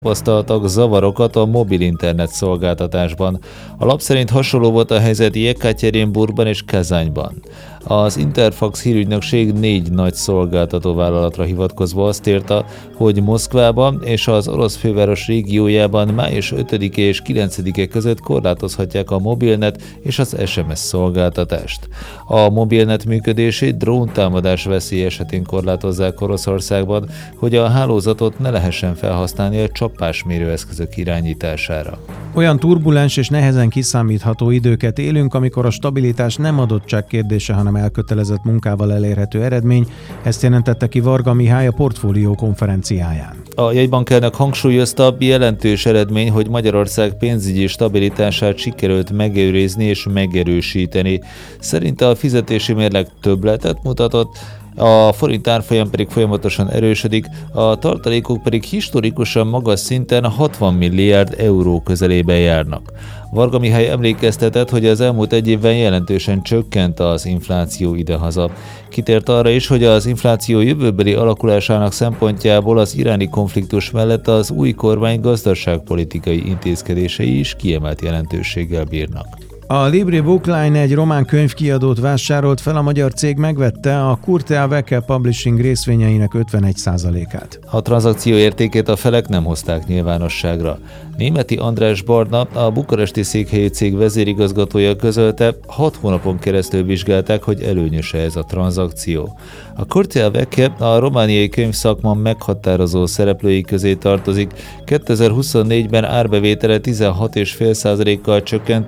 tapasztaltak zavarokat a mobil internet szolgáltatásban. A lap szerint hasonló volt a helyzet Jekaterinburgban és Kazányban. Az Interfax hírügynökség 4 nagy szolgáltatóvállalatra hivatkozva azt írta, hogy Moszkvában és az orosz főváros régiójában május 5-e és 9-e között korlátozhatják a mobilnet és az SMS szolgáltatást. A mobilnet működését dróntámadás veszély esetén korlátozzák Oroszországban, hogy a hálózatot ne lehessen felhasználni a csapásmérőeszközök irányítására. Olyan turbulens és nehezen kiszámítható időket élünk, amikor a stabilitás nem adottság kérdése, hanem elkötelezett munkával elérhető eredmény, ezt jelentette ki Varga Mihály a Portfólió konferenciáján. A jegybankelnök hangsúlyozta, jelentős eredmény, hogy Magyarország pénzügyi stabilitását sikerült megőrizni és megerősíteni. Szerinte a fizetési mérleg többletet mutatott, a forint árfolyam pedig folyamatosan erősödik, a tartalékok pedig historikusan magas szinten 60 milliárd euró közelében járnak. Varga Mihály emlékeztetett, hogy az elmúlt egy évben jelentősen csökkent az infláció idehaza. Kitért arra is, hogy az infláció jövőbeli alakulásának szempontjából az iráni konfliktus mellett az új kormány gazdaságpolitikai intézkedései is kiemelt jelentőséggel bírnak. A Libri Bookline egy román könyvkiadót vásárolt fel, a magyar cég megvette a Curtea Veke Publishing részvényeinek 51%-át. A tranzakció értékét a felek nem hozták nyilvánosságra. Németi András Barna, a bukaresti székhelyű cég vezérigazgatója közölte, 6 hónapon keresztül vizsgálták, hogy előnyös-e ez a tranzakció. A Curtea Veke a romániai könyvszakma meghatározó szereplői közé tartozik. 2024-ben árbevétele 16,5%-kal csökkent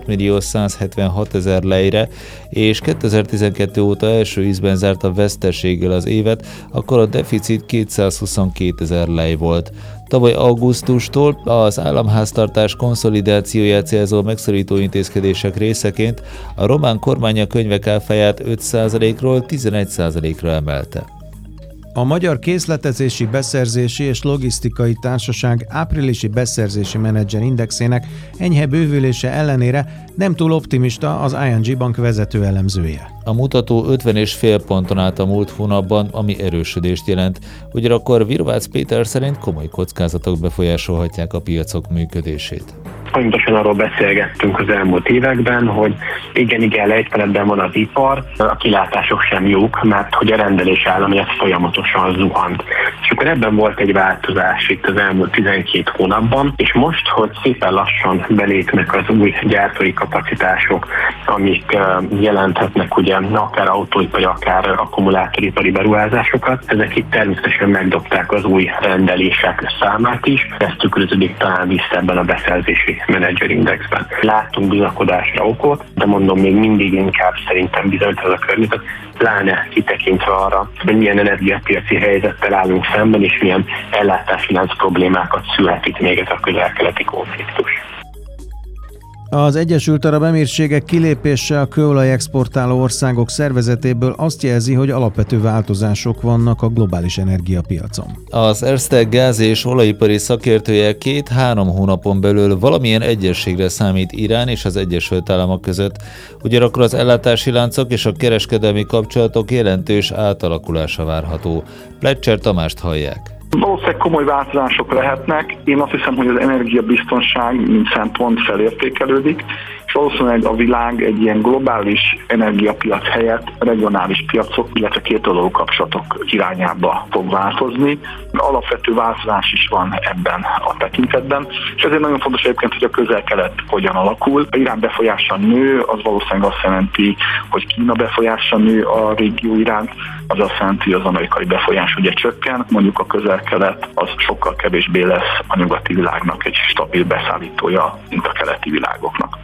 16.176.000 lejre, és 2012 óta első ízben zárt a veszteséggel az évet, akkor a deficit 222.000 lej volt. Tavaly augusztustól az államháztartás konszolidációját célzó megszorító intézkedések részeként a román kormány a könyvek áfáját 5%-ról 11%-ra emelte. A Magyar Készletezési, Beszerzési és Logisztikai Társaság áprilisi beszerzési menedzser indexének enyhe bővülése ellenére nem túl optimista az ING Bank vezető elemzője. A mutató 50,5 ponton állt a múlt hónapban, ami erősödést jelent. Ugyanakkor Virvácz Péter szerint komoly kockázatok befolyásolhatják a piacok működését. Pontosan arról beszélgettünk az elmúlt években, hogy igen, lejtmenetben van az ipar, a kilátások sem jók, mert hogy a rendelés állami ez folyamatosan zuhant. És akkor ebben volt egy változás itt az elmúlt 12 hónapban, és most, hogy szépen lassan belépnek az új gyártói kapacitások, amik jelenthetnek ugye akár autóipari, akár akkumulátoripari beruházásokat, ezek itt természetesen megdobták az új rendelések számát is, ez tükröződik talán vissza ebben a beszerzési menedzser indexben. Láttunk bizakodásra okot, de mondom, még mindig inkább szerintem bizonyít ez a környezet, pláne kitekintve arra, hogy milyen energiapiaci helyzettel állunk szemben, és milyen ellátáslánc problémákat szülhet itt még ez a közel-keleti konfliktus. Az Egyesült Arab Emírségek kilépése a kőolaj exportáló országok szervezetéből azt jelzi, hogy alapvető változások vannak a globális energiapiacon. Az Erste gáz- és olajipari szakértője 2-3 hónapon belül valamilyen egyességre számít Irán és az Egyesült Államok között. Ugyanakkor az ellátási láncok és a kereskedelmi kapcsolatok jelentős átalakulása várható. Pletcher Tamást hallják. Valószínűleg komoly változások lehetnek. Én azt hiszem, hogy az energiabiztonság mint szempont felértékelődik, és valószínűleg a világ egy ilyen globális energiapiac helyett regionális piacok, illetve kétoldalú kapcsolatok irányába fog változni. Alapvető változás is van ebben a tekintetben, és ezért nagyon fontos egyébként, hogy a közel-kelet hogyan alakul. Ha Irán befolyása nő, az valószínűleg azt jelenti, hogy Kína befolyása nő a régió iránt, az azt jelenti, hogy az amerikai befolyás ugye csökken, mondjuk a közel-kelet az sokkal kevésbé lesz a nyugati világnak egy stabil beszállítója, mint a keleti világoknak.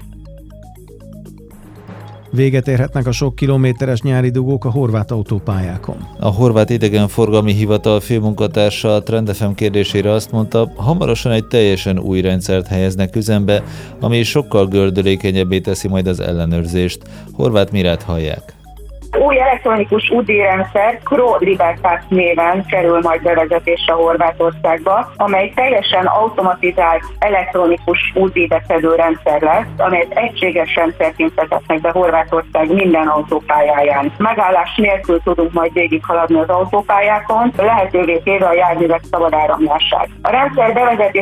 Véget érhetnek a sok kilométeres nyári dugók a horvát autópályákon. A Horvát Idegenforgalmi Hivatal főmunkatársa a Trend FM kérdésére azt mondta, hamarosan egy teljesen új rendszert helyeznek üzembe, ami sokkal gördülékenyebbé teszi majd az ellenőrzést. Horváth Mirát hallják. Új elektronikus UDI-rendszer Pro Libertas néven kerül majd bevezetésre Horvátországba, amely teljesen automatizált elektronikus UDI-beszedő rendszer lesz, amelyet egységes rendszerként vezetnek be Horvátország minden autópályáján. Megállás nélkül tudunk majd végighaladni az autópályákon, lehetővé téve a járművek szabad áramlását. A rendszer bevezetés